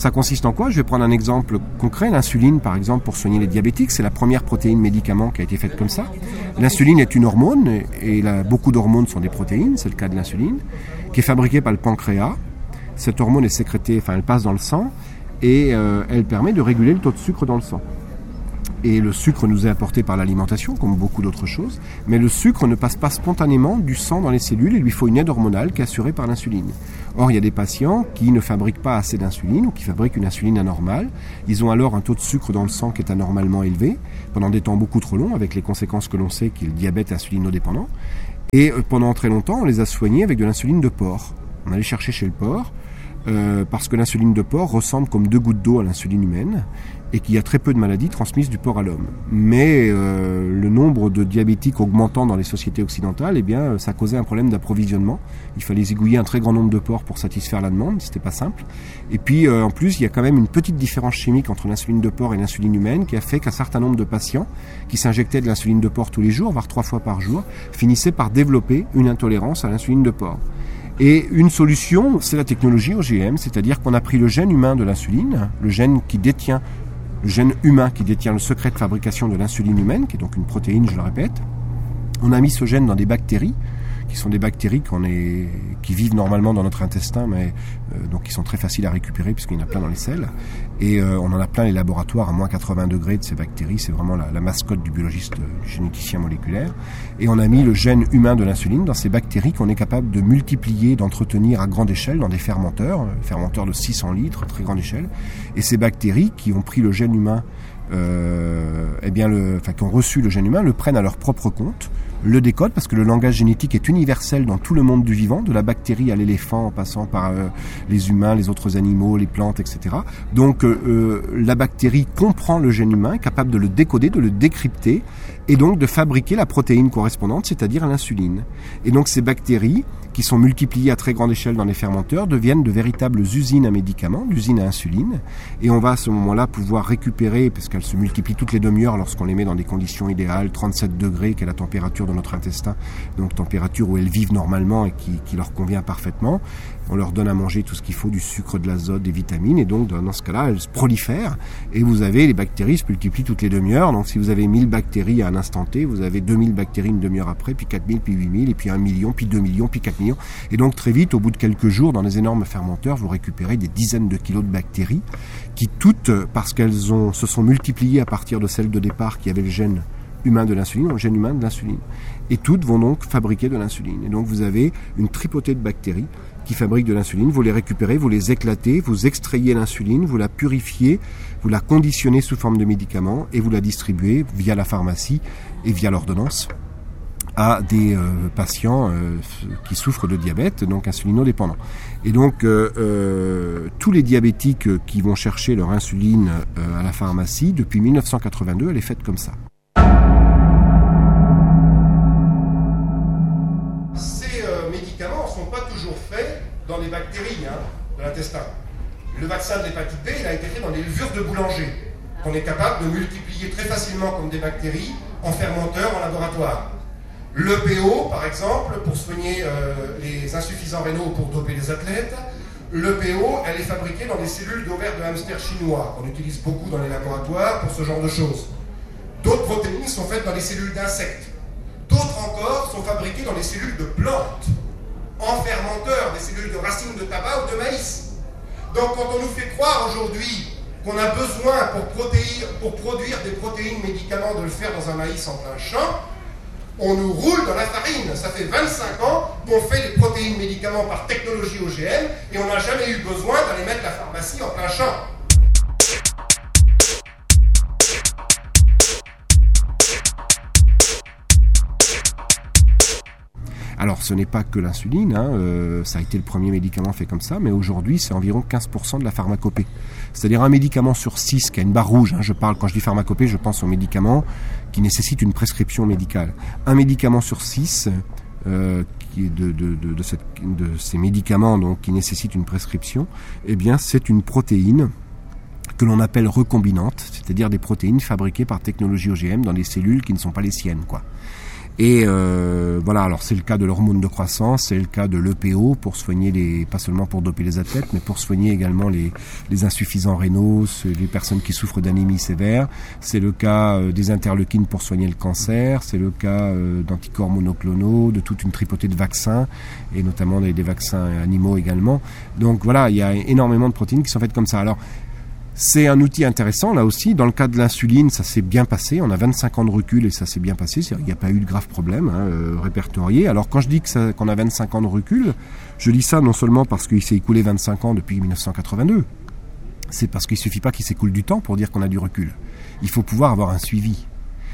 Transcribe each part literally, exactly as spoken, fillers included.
Ça consiste en quoi ? Je vais prendre un exemple concret. L'insuline, par exemple, pour soigner les diabétiques, c'est la première protéine médicament qui a été faite comme ça. L'insuline est une hormone, et là, beaucoup d'hormones sont des protéines, c'est le cas de l'insuline, qui est fabriquée par le pancréas. Cette hormone est sécrétée, enfin elle passe dans le sang, et euh, elle permet de réguler le taux de sucre dans le sang. Et le sucre nous est apporté par l'alimentation, comme beaucoup d'autres choses, mais le sucre ne passe pas spontanément du sang dans les cellules, il lui faut une aide hormonale qui est assurée par l'insuline. Or, il y a des patients qui ne fabriquent pas assez d'insuline ou qui fabriquent une insuline anormale. Ils ont alors un taux de sucre dans le sang qui est anormalement élevé, pendant des temps beaucoup trop longs, avec les conséquences que l'on sait qui est le diabète insulinodépendant. Et pendant très longtemps, on les a soignés avec de l'insuline de porc. On allait chercher chez le porc, euh, parce que l'insuline de porc ressemble comme deux gouttes d'eau à l'insuline humaine, et qu'il y a très peu de maladies transmises du porc à l'homme. Mais euh, le nombre de diabétiques augmentant dans les sociétés occidentales, eh bien, ça causait un problème d'approvisionnement. Il fallait zigouiller un très grand nombre de porcs pour satisfaire la demande, c'était pas simple. Et puis, euh, en plus, il y a quand même une petite différence chimique entre l'insuline de porc et l'insuline humaine qui a fait qu'un certain nombre de patients qui s'injectaient de l'insuline de porc tous les jours, voire trois fois par jour, finissaient par développer une intolérance à l'insuline de porc. Et une solution, c'est la technologie O G M, c'est-à-dire qu'on a pris le gène humain de l'insuline, le gène qui détient le gène humain qui détient le secret de fabrication de l'insuline humaine, qui est donc une protéine, je le répète. On a mis ce gène dans des bactéries, qui sont des bactéries qu'on est, qui vivent normalement dans notre intestin, mais euh, donc qui sont très faciles à récupérer puisqu'il y en a plein dans les selles. Et euh, on en a plein les laboratoires à moins quatre-vingts degrés de ces bactéries. C'est vraiment la, la mascotte du biologiste, du généticien moléculaire. Et on a mis le gène humain de l'insuline dans ces bactéries qu'on est capable de multiplier, d'entretenir à grande échelle dans des fermenteurs, fermenteurs de six cents litres, très grande échelle. Et ces bactéries qui ont pris le gène humain, euh, eh bien le, enfin qui ont reçu le gène humain, le prennent à leur propre compte, le décode, parce que le langage génétique est universel dans tout le monde du vivant, de la bactérie à l'éléphant, en passant par euh, les humains, les autres animaux, les plantes, et cetera. Donc euh, la bactérie comprend le gène humain, est capable de le décoder, de le décrypter, et donc de fabriquer la protéine correspondante, c'est-à-dire l'insuline. Et donc ces bactéries, qui sont multipliées à très grande échelle dans les fermenteurs, deviennent de véritables usines à médicaments, d'usines à insuline, et on va à ce moment-là pouvoir récupérer, parce qu'elles se multiplient toutes les demi-heures lorsqu'on les met dans des conditions idéales, trente-sept degrés, qui est la température de notre intestin, donc température où elles vivent normalement et qui, qui leur convient parfaitement. On leur donne à manger tout ce qu'il faut, du sucre, de l'azote, des vitamines, et donc dans ce cas-là, elles se prolifèrent, et vous avez, les bactéries se multiplient toutes les demi-heures, donc si vous avez mille bactéries à un instant T, vous avez deux mille bactéries une demi-heure après, puis quatre mille, puis huit mille, et puis un million, puis deux millions, puis quatre millions, et donc très vite, au bout de quelques jours, dans les énormes fermenteurs, vous récupérez des dizaines de kilos de bactéries, qui toutes, parce qu'elles ont, se sont multipliées à partir de celles de départ qui avaient le gène humain de l'insuline, le gène humain de l'insuline. Et toutes vont donc fabriquer de l'insuline. Et donc vous avez une tripotée de bactéries qui fabriquent de l'insuline. Vous les récupérez, vous les éclatez, vous extrayez l'insuline, vous la purifiez, vous la conditionnez sous forme de médicaments et vous la distribuez via la pharmacie et via l'ordonnance à des euh, patients euh, qui souffrent de diabète, donc insulinodépendants. Et donc euh, euh, tous les diabétiques qui vont chercher leur insuline euh, à la pharmacie, depuis mille neuf cent quatre-vingt-deux, elle est faite comme ça. Ces euh, médicaments ne sont pas toujours faits dans les bactéries hein, de l'intestin. Le vaccin de l'hépatite B, il a été fait dans des levures de boulanger, qu'on est capable de multiplier très facilement comme des bactéries en fermenteurs, en laboratoire. Le P O, par exemple, pour soigner euh, les insuffisants rénaux ou pour doper les athlètes, le P O, elle est fabriquée dans des cellules d'ovaires de hamster chinois, qu'on utilise beaucoup dans les laboratoires pour ce genre de choses. D'autres protéines sont faites dans les cellules d'insectes. D'autres encore sont fabriquées dans les cellules de plantes, en fermenteurs, des cellules de racines de tabac ou de maïs. Donc quand on nous fait croire aujourd'hui qu'on a besoin pour, protéine, pour produire des protéines médicaments de le faire dans un maïs en plein champ, on nous roule dans la farine. Ça fait vingt-cinq ans qu'on fait les protéines médicaments par technologie O G M et on n'a jamais eu besoin d'aller mettre la pharmacie en plein champ. Alors ce n'est pas que l'insuline, hein, euh, ça a été le premier médicament fait comme ça, mais aujourd'hui c'est environ quinze pour cent de la pharmacopée. C'est-à-dire un médicament sur six qui a une barre rouge, hein, je parle, quand je dis pharmacopée, je pense aux médicaments qui nécessitent une prescription médicale. Un médicament sur six euh, qui est de, de, de, de, cette, de ces médicaments donc, qui nécessitent une prescription, eh bien c'est une protéine que l'on appelle recombinante, c'est-à-dire des protéines fabriquées par technologie O G M dans des cellules qui ne sont pas les siennes, quoi. Et euh, voilà, alors c'est le cas de l'hormone de croissance, c'est le cas de l'E P O pour soigner les, pas seulement pour doper les athlètes, mais pour soigner également les, les insuffisants rénaux, les personnes qui souffrent d'anémie sévère. C'est le cas euh, des interleukines pour soigner le cancer, c'est le cas euh, d'anticorps monoclonaux, de toute une tripotée de vaccins, et notamment des, des vaccins animaux également. Donc voilà, il y a énormément de protéines qui sont faites comme ça. Alors, c'est un outil intéressant, là aussi. Dans le cas de l'insuline, ça s'est bien passé. On a vingt-cinq ans de recul et ça s'est bien passé. C'est-à-dire qu'il n'y a pas eu de graves problèmes hein, euh, répertoriés. Alors, quand je dis que ça, qu'on a vingt-cinq ans de recul, je dis ça non seulement parce qu'il s'est écoulé vingt-cinq ans depuis dix-neuf cent quatre-vingt-deux, c'est parce qu'il ne suffit pas qu'il s'écoule du temps pour dire qu'on a du recul. Il faut pouvoir avoir un suivi.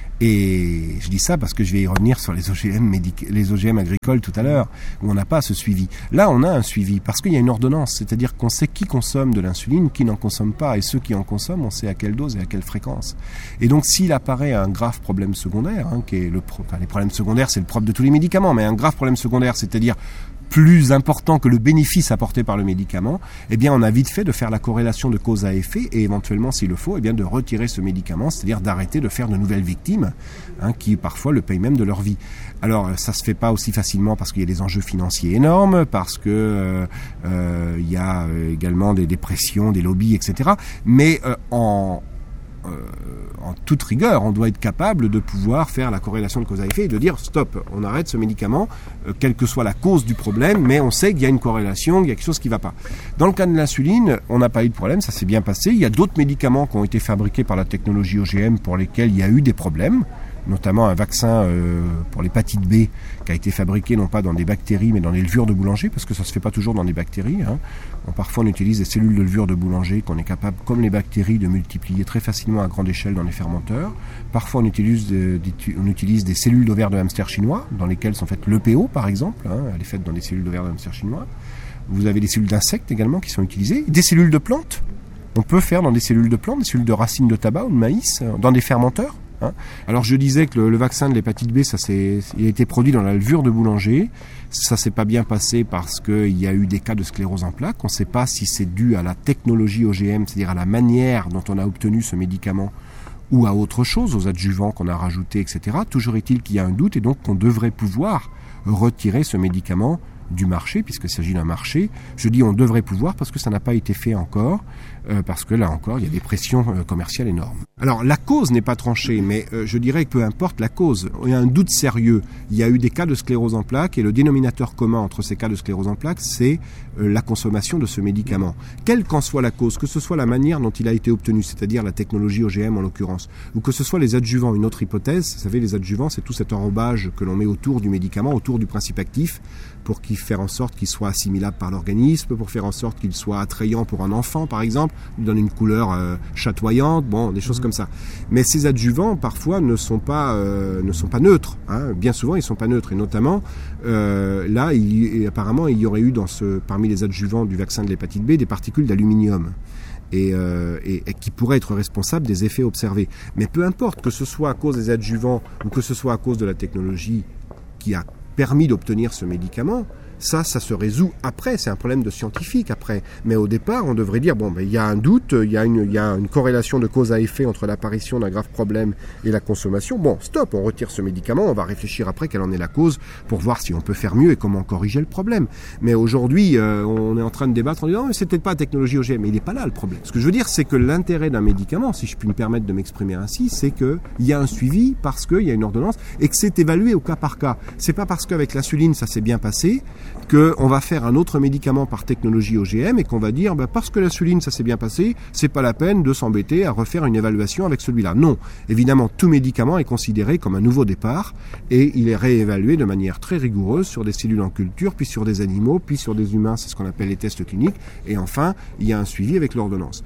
Et je dis ça parce que je vais y revenir sur les O G M médic- les O G M agricoles tout à l'heure, où on n'a pas ce suivi. Là, on a un suivi parce qu'il y a une ordonnance, c'est-à-dire qu'on sait qui consomme de l'insuline, qui n'en consomme pas, et ceux qui en consomment, on sait à quelle dose et à quelle fréquence. Et donc, s'il apparaît un grave problème secondaire, hein, qui est le pro- enfin, les problèmes secondaires, c'est le propre de tous les médicaments, mais un grave problème secondaire, c'est-à-dire plus important que le bénéfice apporté par le médicament, eh bien, on a vite fait de faire la corrélation de cause à effet et éventuellement, s'il le faut, eh bien, de retirer ce médicament, c'est-à-dire d'arrêter de faire de nouvelles victimes, hein, qui parfois le payent même de leur vie. Alors, ça se fait pas aussi facilement parce qu'il y a des enjeux financiers énormes, parce que euh, euh, il y a également des, des pressions, des lobbies, et cetera. Mais euh, en Euh, en toute rigueur, on doit être capable de pouvoir faire la corrélation de cause à effet et de dire stop, on arrête ce médicament, euh, quelle que soit la cause du problème, mais on sait qu'il y a une corrélation, il y a quelque chose qui ne va pas. Dans le cas de l'insuline, on n'a pas eu de problème, ça s'est bien passé. Il y a d'autres médicaments qui ont été fabriqués par la technologie O G M pour lesquels il y a eu des problèmes, notamment un vaccin euh, pour l'hépatite B qui a été fabriqué non pas dans des bactéries mais dans des levures de boulanger, parce que ça ne se fait pas toujours dans des bactéries. Hein. Bon, parfois on utilise des cellules de levure de boulanger qu'on est capable, comme les bactéries, de multiplier très facilement à grande échelle dans les fermenteurs. Parfois on utilise, de, on utilise des cellules d'ovaire de hamster chinois, dans lesquelles sont faites l'E P O par exemple, hein, elle est faite dans des cellules d'ovaire de hamster chinois. Vous avez des cellules d'insectes également qui sont utilisées, des cellules de plantes. On peut faire dans des cellules de plantes, des cellules de racines de tabac ou de maïs, dans des fermenteurs. Hein. Alors je disais que le, le vaccin de l'hépatite B, ça c'est, il a été produit dans la levure de boulanger. Ça s'est pas bien passé parce qu'il y a eu des cas de sclérose en plaques. On ne sait pas si c'est dû à la technologie O G M, c'est-à-dire à la manière dont on a obtenu ce médicament, ou à autre chose, aux adjuvants qu'on a rajoutés, et cetera. Toujours est-il qu'il y a un doute et donc qu'on devrait pouvoir retirer ce médicament du marché, puisqu'il s'agit d'un marché. Je dis on devrait pouvoir parce que ça n'a pas été fait encore, euh, parce que là encore, il y a des pressions euh, commerciales énormes. Alors, la cause n'est pas tranchée, mais euh, je dirais que peu importe la cause, il y a un doute sérieux. Il y a eu des cas de sclérose en plaques, et le dénominateur commun entre ces cas de sclérose en plaques, c'est euh, la consommation de ce médicament. Quelle qu'en soit la cause, que ce soit la manière dont il a été obtenu, c'est-à-dire la technologie O G M en l'occurrence, ou que ce soit les adjuvants, une autre hypothèse, vous savez, les adjuvants, c'est tout cet enrobage que l'on met autour du médicament, autour du principe actif, pour qu'il faire en sorte qu'il soit assimilable par l'organisme, pour faire en sorte qu'il soit attrayant pour un enfant, par exemple, lui donner une couleur euh, chatoyante, bon, des choses mmh. comme ça. Mais ces adjuvants, parfois, ne sont pas, euh, ne sont pas neutres. Hein. Bien souvent, ils ne sont pas neutres. Et notamment, euh, là, il, apparemment, il y aurait eu dans ce, parmi les adjuvants du vaccin de l'hépatite B des particules d'aluminium. Et, euh, et, et qui pourraient être responsables des effets observés. Mais peu importe, que ce soit à cause des adjuvants ou que ce soit à cause de la technologie qui a permis d'obtenir ce médicament, ça, ça se résout après, c'est un problème de scientifique après. Mais au départ, on devrait dire, bon, ben, il y a un doute, il y a une, il y a une corrélation de cause à effet entre l'apparition d'un grave problème et la consommation. Bon, stop, on retire ce médicament, on va réfléchir après quelle en est la cause pour voir si on peut faire mieux et comment corriger le problème. Mais aujourd'hui, euh, on est en train de débattre en disant, non, mais c'est peut-être pas la technologie O G M, mais il n'est pas là le problème. Ce que je veux dire, c'est que l'intérêt d'un médicament, si je puis me permettre de m'exprimer ainsi, c'est qu'il y a un suivi parce qu'il y a une ordonnance et que c'est évalué au cas par cas. C'est pas parce qu'avec l'insuline, ça s'est bien passé qu'on va faire un autre médicament par technologie O G M et qu'on va dire, bah, parce que l'insuline, ça s'est bien passé, c'est pas la peine de s'embêter à refaire une évaluation avec celui-là. Non. Évidemment, tout médicament est considéré comme un nouveau départ et il est réévalué de manière très rigoureuse sur des cellules en culture, puis sur des animaux, puis sur des humains, c'est ce qu'on appelle les tests cliniques. Et enfin, il y a un suivi avec l'ordonnance.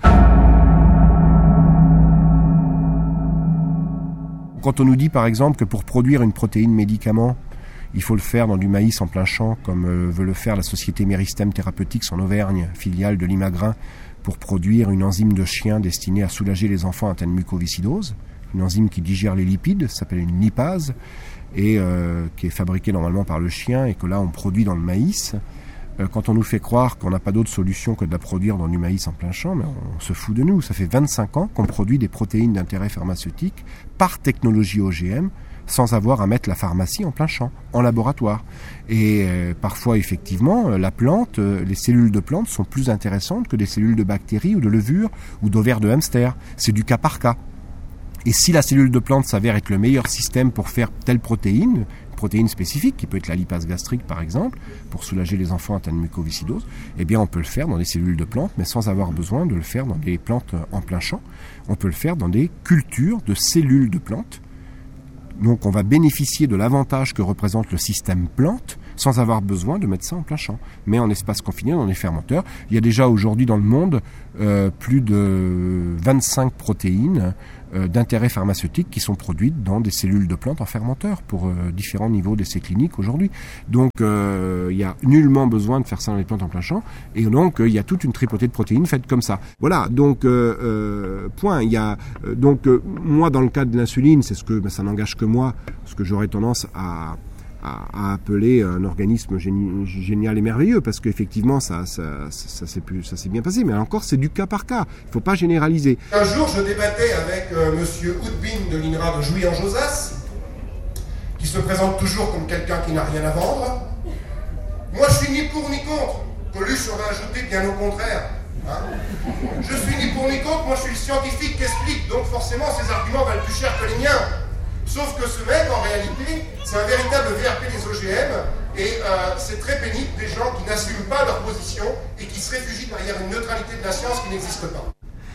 Quand on nous dit, par exemple, que pour produire une protéine médicament, il faut le faire dans du maïs en plein champ, comme euh, veut le faire la société Meristem Therapeutics en Auvergne, filiale de Limagrain, pour produire une enzyme de chien destinée à soulager les enfants atteints de mucoviscidose. Une enzyme qui digère les lipides, ça s'appelle une lipase, et euh, qui est fabriquée normalement par le chien, et que là on produit dans le maïs. Euh, quand on nous fait croire qu'on n'a pas d'autre solution que de la produire dans du maïs en plein champ, mais on, on se fout de nous. Ça fait vingt-cinq ans qu'on produit des protéines d'intérêt pharmaceutique par technologie O G M, sans avoir à mettre la pharmacie en plein champ, en laboratoire. Et euh, parfois, effectivement, la plante, euh, les cellules de plante sont plus intéressantes que des cellules de bactéries ou de levures ou d'ovaires de hamster. C'est du cas par cas. Et si la cellule de plante s'avère être le meilleur système pour faire telle protéine, protéine spécifique, qui peut être la lipase gastrique par exemple, pour soulager les enfants atteints de mucoviscidose, eh bien on peut le faire dans des cellules de plantes, mais sans avoir besoin de le faire dans des plantes en plein champ. On peut le faire dans des cultures de cellules de plantes. Donc on va bénéficier de l'avantage que représente le système plante sans avoir besoin de mettre ça en plein champ. Mais en espace confiné, dans les fermenteurs, il y a déjà aujourd'hui dans le monde euh, plus de vingt-cinq protéines euh, d'intérêt pharmaceutique qui sont produites dans des cellules de plantes en fermenteur pour euh, différents niveaux d'essais cliniques aujourd'hui. Donc euh, il n'y a nullement besoin de faire ça dans les plantes en plein champ. Et donc euh, il y a toute une tripotée de protéines faites comme ça. Voilà, donc euh, euh, point. Il y a euh, donc euh, moi dans le cas de l'insuline, c'est ce que ben, ça n'engage que moi, ce que j'aurais tendance à À, à appeler un organisme géni, génial et merveilleux, parce qu'effectivement ça, ça, ça, ça, s'est plus, ça s'est bien passé, mais encore c'est du cas par cas, il ne faut pas généraliser. Un jour je débattais avec euh, monsieur Houdbin de l'I N R A de Jouy-en-Josas, qui se présente toujours comme quelqu'un qui n'a rien à vendre. Moi je suis ni pour ni contre, Coluche aurait ajouté bien au contraire. Hein, je suis ni pour ni contre, moi je suis le scientifique qui explique, donc forcément ces arguments valent plus cher que les miens. Sauf que ce mec, en réalité, c'est un véritable V R P des O G M, et euh, c'est très pénible des gens qui n'assument pas leur position et qui se réfugient derrière une neutralité de la science qui n'existe pas.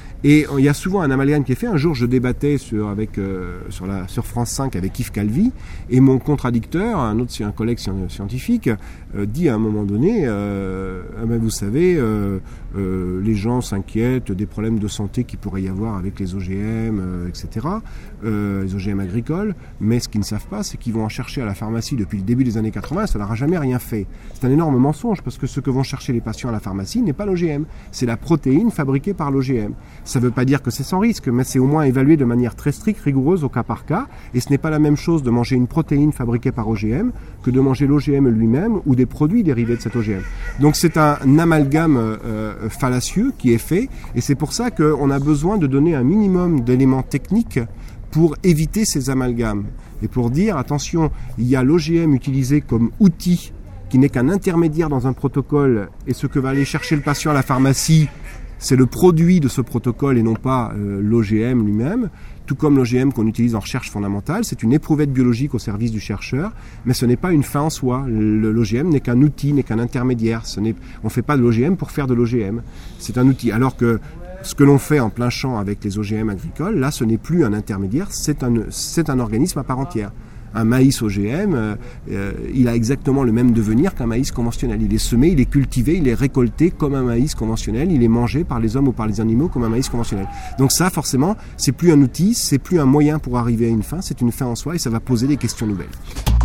Et il y a souvent un amalgame qui est fait. Un jour, je débattais sur, avec, euh, sur, la, sur France cinq avec Yves Calvi, et mon contradicteur, un autre un collègue scientifique, euh, dit à un moment donné, euh, ah ben vous savez, euh, euh, les gens s'inquiètent des problèmes de santé qu'il pourrait y avoir avec les O G M, euh, et cetera, euh, les O G M agricoles, mais ce qu'ils ne savent pas, c'est qu'ils vont en chercher à la pharmacie depuis le début des années quatre-vingts, et ça leur a jamais rien fait. C'est un énorme mensonge, parce que ce que vont chercher les patients à la pharmacie n'est pas l'O G M, c'est la protéine fabriquée par l'O G M. Ça ne veut pas dire que c'est sans risque, mais c'est au moins évalué de manière très stricte, rigoureuse, au cas par cas. Et ce n'est pas la même chose de manger une protéine fabriquée par O G M que de manger l'O G M lui-même ou des produits dérivés de cet O G M. Donc c'est un amalgame euh, fallacieux qui est fait, et c'est pour ça qu'on a besoin de donner un minimum d'éléments techniques pour éviter ces amalgames. Et pour dire, attention, il y a l'O G M utilisé comme outil qui n'est qu'un intermédiaire dans un protocole, et ce que va aller chercher le patient à la pharmacie, c'est le produit de ce protocole et non pas euh, l'O G M lui-même, tout comme l'O G M qu'on utilise en recherche fondamentale. C'est une éprouvette biologique au service du chercheur, mais ce n'est pas une fin en soi. L'O G M n'est qu'un outil, n'est qu'un intermédiaire. Ce n'est, on ne fait pas de l'O G M pour faire de l'O G M. C'est un outil. Alors que ce que l'on fait en plein champ avec les O G M agricoles, là, ce n'est plus un intermédiaire, c'est un, c'est un organisme à part entière. Un maïs O G M, euh, il a exactement le même devenir qu'un maïs conventionnel. Il est semé, il est cultivé, il est récolté comme un maïs conventionnel, il est mangé par les hommes ou par les animaux comme un maïs conventionnel. Donc ça, forcément, c'est plus un outil, c'est plus un moyen pour arriver à une fin, c'est une fin en soi et ça va poser des questions nouvelles.